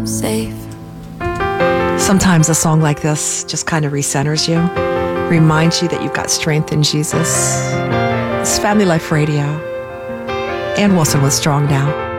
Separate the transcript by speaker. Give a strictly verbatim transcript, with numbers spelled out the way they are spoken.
Speaker 1: safe.
Speaker 2: Sometimes a song like this just kind of recenters you, reminds you that you've got strength in Jesus. It's Family Life Radio. Ann Wilson with Strong Now.